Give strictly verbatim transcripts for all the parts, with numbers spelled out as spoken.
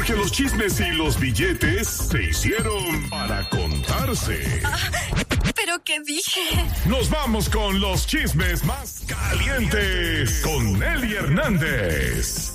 Porque los chismes y los billetes se hicieron para contarse. Ah, ¿pero qué dije? Nos vamos con los chismes más calientes con Nelly Hernández.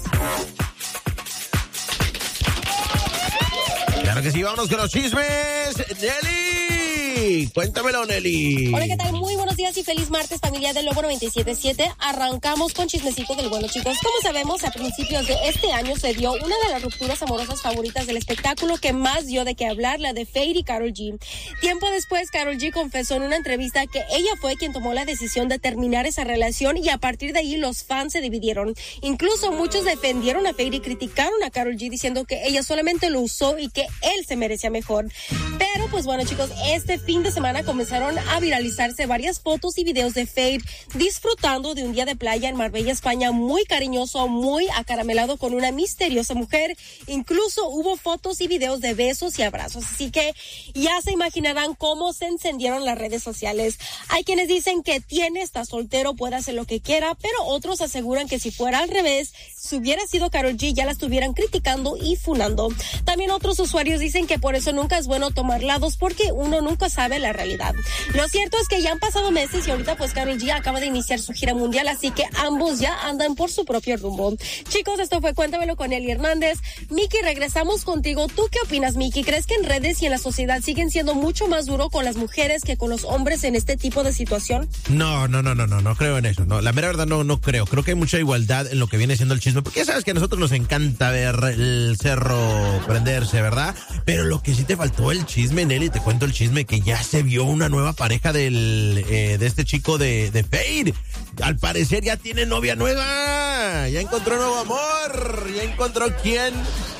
Claro que sí, vámonos con los chismes. Nelly, cuéntamelo, Nelly. Hola, ¿qué tal? Muy buenos días y feliz martes, familia del Lobo noventa y siete punto siete. Arrancamos con chismecito del bueno, chicos. Como sabemos, a principios de este año se dio una de las rupturas amorosas favoritas del espectáculo que más dio de qué hablar, la de Fade y Karol G. Tiempo después, Karol G confesó en una entrevista que ella fue quien tomó la decisión de terminar esa relación y a partir de ahí los fans se dividieron. Incluso muchos defendieron a Fade y criticaron a Karol G diciendo que ella solamente lo usó y que él se merecía mejor. Pero pues bueno, chicos, este fin de semana comenzaron a viralizarse varias fotos y videos de Fade disfrutando de un día de playa en Marbella, España, muy cariñoso, muy acaramelado con una misteriosa mujer. Incluso hubo fotos y videos de besos y abrazos, así que ya se imaginarán cómo se encendieron las redes sociales. Hay quienes dicen que tiene, está soltero, puede hacer lo que quiera, pero otros aseguran que si fuera al revés, si hubiera sido Karol G, ya la estuvieran criticando y funando. También otros usuarios dicen que por eso nunca es bueno tomar lados porque uno nunca sabe la realidad. Lo cierto es que ya han pasado meses y ahorita pues Karol G acaba de iniciar su gira mundial, así que ambos ya andan por su propio rumbo. Chicos, esto fue Cuéntamelo con Nelly Hernández. Miki, regresamos contigo. ¿Tú qué opinas, Miki? ¿Crees que en redes y en la sociedad siguen siendo mucho más duro con las mujeres que con los hombres en este tipo de situación? No, no, no, no, no, no creo en eso. No, la mera verdad no, no creo. Creo que hay mucha igualdad en lo que viene siendo el chisme, porque ya sabes que a nosotros nos encanta ver el cerro prenderse, ¿verdad? Pero lo que sí te faltó el chisme, Nelly, te cuento el chisme, que ya se vio una nueva pareja del eh, de este chico de, de Fade. Al parecer ya tiene novia nueva, ya encontró nuevo amor, ya encontró quien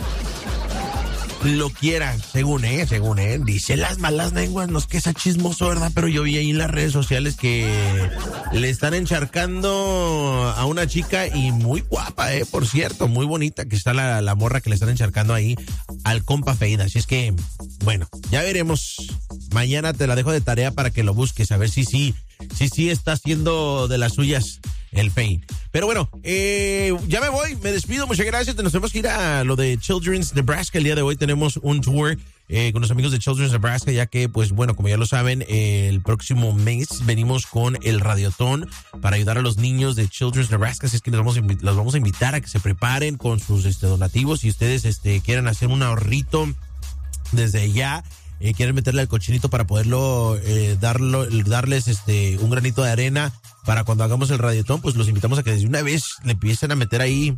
lo quiera, según eh, según eh, dice las malas lenguas, no es que sea chismoso, ¿verdad? Pero yo vi ahí en las redes sociales que le están encharcando a una chica y muy guapa, eh, por cierto, muy bonita que está la, la morra que le están encharcando ahí al compa Fade, así es que, bueno, ya veremos, mañana te la dejo de tarea para que lo busques, a ver si sí, si sí está haciendo de las suyas el Fade. Pero bueno, eh, ya me voy, me despido, muchas gracias. Nos tenemos que ir a lo de Children's Nebraska. El día de hoy tenemos un tour eh, con los amigos de Children's Nebraska, ya que, pues bueno, como ya lo saben, eh, el próximo mes venimos con el Radiotón para ayudar a los niños de Children's Nebraska. Así es que los vamos a, invi- los vamos a invitar a que se preparen con sus este, donativos. Si ustedes este, quieren hacer un ahorrito desde ya, eh, quieren meterle al cochinito para poderlo, eh, darlo, darles este, un granito de arena para cuando hagamos el Radiotón, pues los invitamos a que desde una vez le empiecen a meter ahí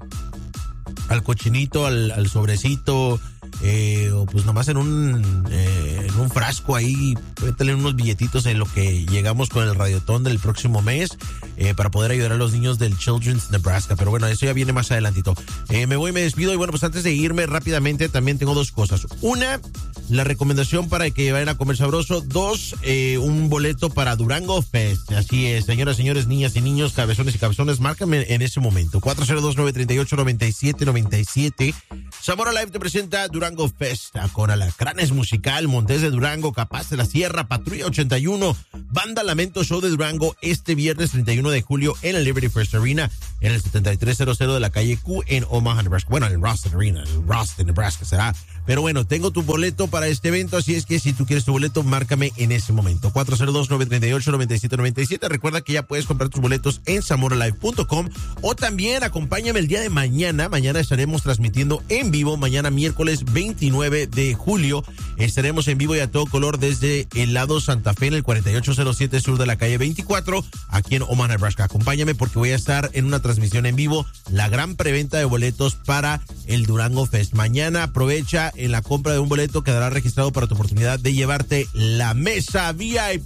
al cochinito, al, al sobrecito, eh, o pues nomás en un eh, en un frasco ahí, métele unos billetitos en lo que llegamos con el Radiotón del próximo mes, eh, para poder ayudar a los niños del Children's Nebraska. Pero bueno, eso ya viene más adelantito. Eh, me voy, me despido y bueno, pues antes de irme rápidamente también tengo dos cosas. Una, la recomendación para que vayan a comer sabroso. Dos, eh, un boleto para Durango Fest. Así es, señoras, señores, niñas y niños, cabezones y cabezones, márcame en ese momento. cuatro cero dos, nueve tres ocho, nueve siete nueve siete. Zamora Live te presenta Durango Fest con Alacranes Musical, Montes de Durango, Capaz de la Sierra, Patrulla ochenta y uno, Banda Lamento, Show de Durango, este viernes treinta y uno de julio en el Liberty First Arena, en el setenta y tres cero cero de la calle Q en Omaha, Nebraska. Bueno, en el Ruston Arena, el Ruston, Nebraska será. Pero bueno, tengo tu boleto para este evento, así es que si tú quieres tu boleto, márcame en ese momento. cuatro cero dos, nueve tres ocho, nueve siete nueve siete. Recuerda que ya puedes comprar tus boletos en zamora live punto com o también acompáñame el día de mañana. Mañana estaremos transmitiendo en vivo, mañana miércoles veintinueve de julio. Estaremos en vivo y a todo color desde el lado Santa Fe en el cuarenta y ocho cero siete sur de la calle veinticuatro, aquí en Omaha, Nebraska. Acompáñame porque voy a estar en una transmisión en vivo, la gran preventa de boletos para el Durango Fest. Mañana aprovecha, en la compra de un boleto quedará registrado para tu oportunidad de llevarte la mesa V I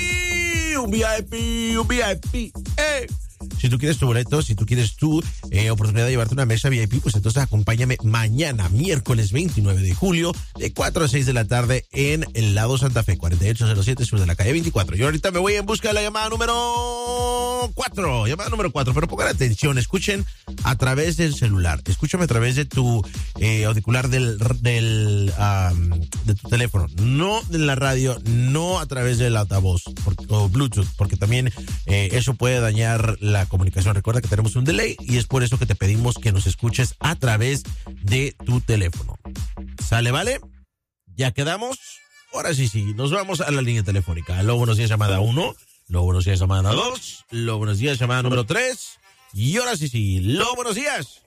P, un V I P, un V I P, ¡eh! Si tú quieres tu boleto, si tú quieres tu eh, oportunidad de llevarte una mesa V I P, pues entonces acompáñame mañana, miércoles veintinueve de julio, de cuatro a seis de la tarde en el lado Santa Fe, cuarenta y ocho cero siete sur de la calle veinticuatro. Yo ahorita me voy en busca de la llamada número cuatro, llamada número cuatro, pero pongan atención, escuchen a través del celular, escúchame a través de tu eh, auricular del, del um, de tu teléfono, no de la radio, no a través del altavoz por, o Bluetooth, porque también eh, eso puede dañar la comunicación. Recuerda que tenemos un delay y es por eso que te pedimos que nos escuches a través de tu teléfono. ¿Sale, vale? ¿Ya quedamos? Ahora sí, sí, nos vamos a la línea telefónica. Luego buenos días, llamada uno. Luego buenos días, llamada dos. Luego buenos días, llamada número tres. Y ahora sí, sí, luego buenos días.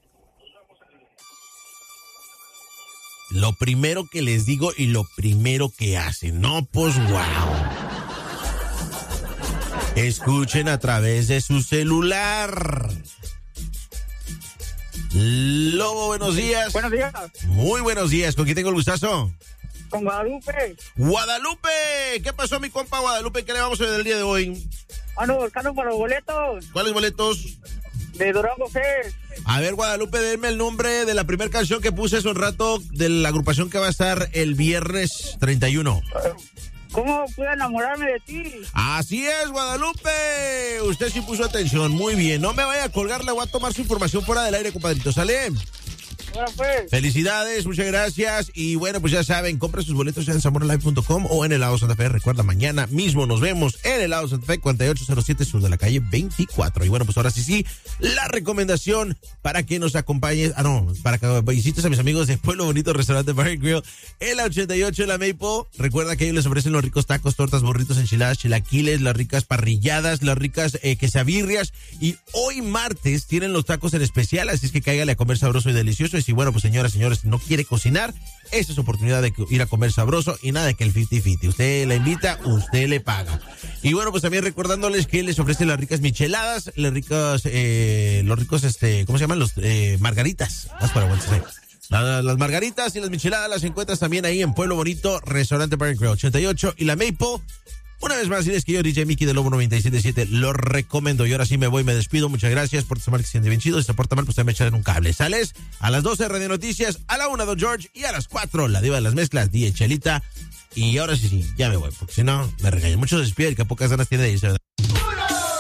Lo primero que les digo y lo primero que hacen, no, pues wow. Escuchen a través de su celular. Lobo, buenos días. Buenos días. Muy buenos días. ¿Con quién tengo el gustazo? Con Guadalupe. Guadalupe. ¿Qué pasó, mi compa Guadalupe? ¿Qué le vamos a ver el día de hoy? Ah, no, buscando para los boletos. ¿Cuáles boletos? De Durango Fest. A ver, Guadalupe, denme el nombre de la primera canción que puse hace un rato de la agrupación que va a estar el viernes treinta y uno. ¿Cómo pude enamorarme de ti? Así es, Guadalupe. Usted sí puso atención. Muy bien. No me vaya a colgar, le voy a tomar su información fuera del aire, compadrito. ¿Sale? Bueno, pues. Felicidades, muchas gracias. Y bueno, pues ya saben, compren sus boletos ya en zamora live punto com o en Helado Santa Fe. Recuerda, mañana mismo nos vemos en Helado Santa Fe, cuarenta y ocho cero siete sur de la calle veinticuatro. Y bueno, pues ahora sí, sí, la recomendación para que nos acompañes, ah, no, para que visites a mis amigos de Pueblo Bonito Restaurante Bar and Grill en la ochenta y ocho de la Maple. Recuerda que ellos les ofrecen los ricos tacos, tortas, burritos, enchiladas, chilaquiles, las ricas parrilladas, las ricas eh, quesabirrias. Y hoy martes tienen los tacos en especial, así es que cáigale a comer sabroso y delicioso. Y bueno, pues señoras, señores, si no quiere cocinar, esa es oportunidad de ir a comer sabroso y nada de que el cincuenta cincuenta. Usted la invita, usted le paga. Y bueno, pues también recordándoles que les ofrecen las ricas micheladas, las ricas, eh, los ricos, este, ¿cómo se llaman? Los eh, margaritas. Más para las, las margaritas y las micheladas las encuentras también ahí en Pueblo Bonito, Restaurante Bar and Grill ochenta y ocho y la Maple. Una vez más, diles que yo, D J Mickey de Lobo noventa y siete punto siete, lo recomiendo. Y ahora sí me voy, me despido. Muchas gracias por tomar que se siente bien chido. Si se porta mal, pues me echarán un cable. ¿Sales? A las doce, Radio Noticias. A la una, Don George. Y a las cuatro, la diva de las mezclas, D J Chelita. Y ahora sí, sí, ya me voy, porque si no, me regañan. Muchos despiden, que pocas ganas tiene de irse, ¿verdad?